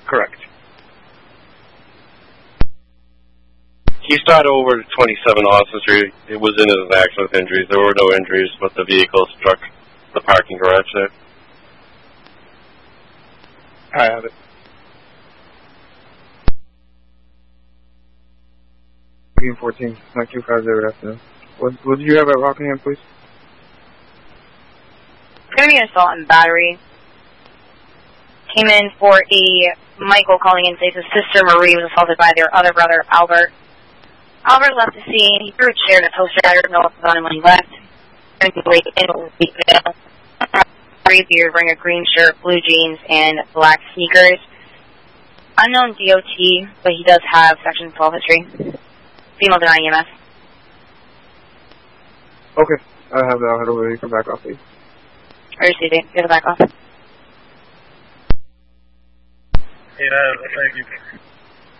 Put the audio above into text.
Correct. He started over 27 Austin Street. It was in an accident with injuries. There were no injuries, but the vehicle struck the parking garage there. I have it. 14, 9250 after. What did you have at Rockingham, please? It's going to be an assault and battery. Came in for a Michael calling in, says his sister Marie was assaulted by their other brother, Albert. Albert left the scene. He threw a chair and a poster. I don't know what was on him when he left. Beard, wearing a green shirt, blue jeans, and black sneakers. Unknown DOT, but he does have Section 12 history. Female denying EMS. Okay, I have that. I'll head over there. You can back off, please. I received it. Get it back off. Thank you.